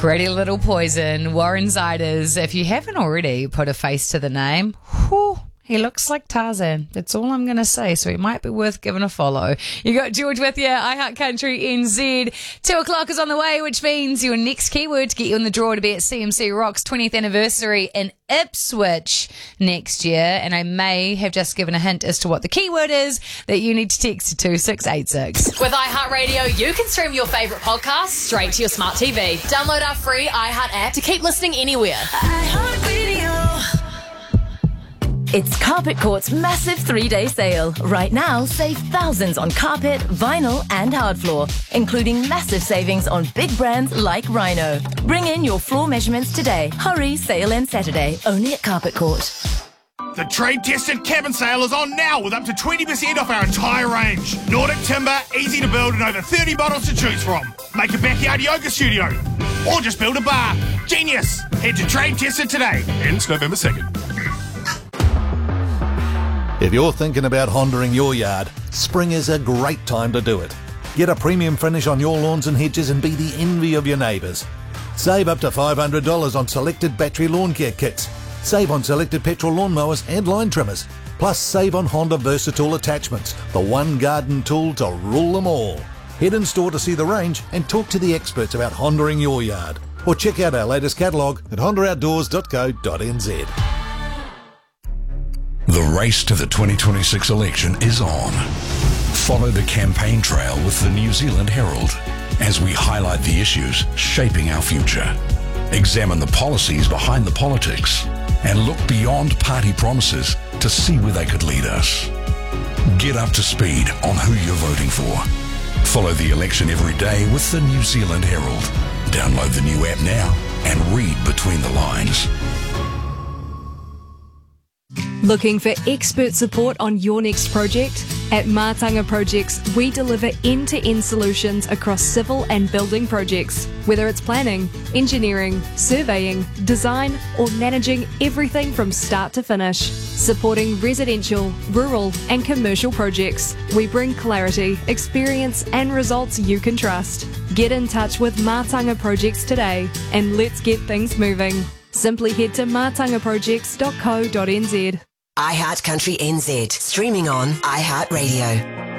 Pretty Little Poison, Warren Ziders. If you haven't already put a face to the name, whew, he looks like Tarzan. That's all I'm going to say. So he might be worth giving a follow. You got George with you, iHeart Country NZ. 2 o'clock is on the way, which means your next keyword to get you in the draw to be at CMC Rock's 20th anniversary in Ipswich next year. And I may have just given a hint as to what the keyword is that you need to text to 2686. With iHeartRadio, you can stream your favourite podcasts straight to your smart TV. Download our free iHeart app to keep listening anywhere. It's Carpet Court's massive 3-day sale. Right now, save thousands on carpet, vinyl and hard floor, including massive savings on big brands like Rhino. Bring in your floor measurements today. Hurry, sale ends Saturday, only at Carpet Court. The trade-tested cabin sale is on now with up to 20% off our entire range. Nordic timber, easy to build and over 30 models to choose from. Make a backyard yoga studio or just build a bar. Genius! Head to Trade Tested today. Ends November 2nd. If you're thinking about Hondaing your yard, spring is a great time to do it. Get a premium finish on your lawns and hedges and be the envy of your neighbours. Save up to $500 on selected battery lawn care kits. Save on selected petrol lawnmowers and line trimmers. Plus save on Honda Versatile attachments, the one garden tool to rule them all. Head in store to see the range and talk to the experts about Hondaing your yard. Or check out our latest catalogue at hondaoutdoors.co.nz. The race to the 2026 election is on. Follow the campaign trail with the New Zealand Herald as we highlight the issues shaping our future, examine the policies behind the politics, and look beyond party promises to see where they could lead us. Get up to speed on who you're voting for. Follow the election every day with the New Zealand Herald. Download the new app now and read between the lines. Looking for expert support on your next project? At Mātanga Projects, we deliver end-to-end solutions across civil and building projects. Whether it's planning, engineering, surveying, design, or managing everything from start to finish. Supporting residential, rural, and commercial projects, we bring clarity, experience, and results you can trust. Get in touch with Mātanga Projects today, and let's get things moving. Simply head to matangaprojects.co.nz. iHeart Country NZ, streaming on iHeartRadio.